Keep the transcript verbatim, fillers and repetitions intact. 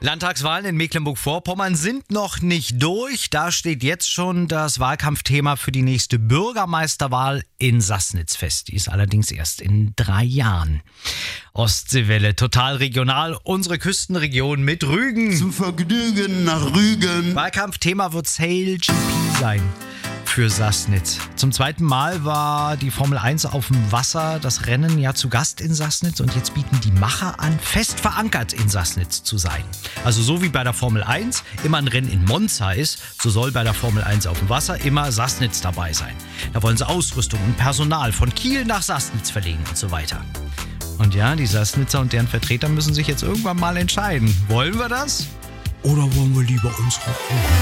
Landtagswahlen in Mecklenburg-Vorpommern sind noch nicht durch. Da steht jetzt schon das Wahlkampfthema für die nächste Bürgermeisterwahl in Sassnitz fest. Die ist allerdings erst in drei Jahren. Ostseewelle, total regional, unsere Küstenregion mit Rügen. Zum Vergnügen nach Rügen. Wahlkampfthema wird Sail G P sein für Sassnitz. Zum zweiten Mal war die Formel eins auf dem Wasser, das Rennen ja zu Gast in Sassnitz, und jetzt bieten die Macher an, fest verankert in Sassnitz zu sein. Also so wie bei der Formel eins immer ein Rennen in Monza ist, so soll bei der Formel eins auf dem Wasser immer Sassnitz dabei sein. Da wollen sie Ausrüstung und Personal von Kiel nach Sassnitz verlegen und so weiter. Und ja, die Sassnitzer und deren Vertreter müssen sich jetzt irgendwann mal entscheiden. Wollen wir das? Oder wollen wir lieber unsere Ruhe?